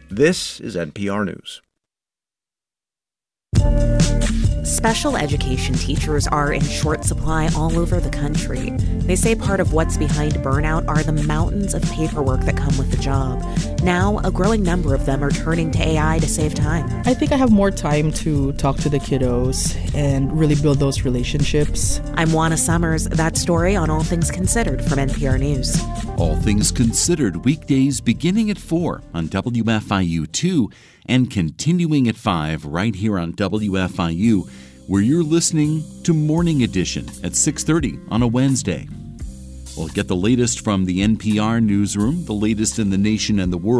This is NPR News. Special education teachers are in short supply all over the country. They say part of what's behind burnout are the mountains of paperwork that come with the job. Now, a growing number of them are turning to AI to save time. I think I have more time to talk to the kiddos and really build those relationships. I'm Juana Summers. That story on All Things Considered from NPR News. All Things Considered, weekdays beginning at 4 on WFIU2 and continuing at 5 right here on WFIU, where you're listening to Morning Edition at 6:30 on a Wednesday. We'll get the latest from the NPR newsroom, the latest in the nation and the world.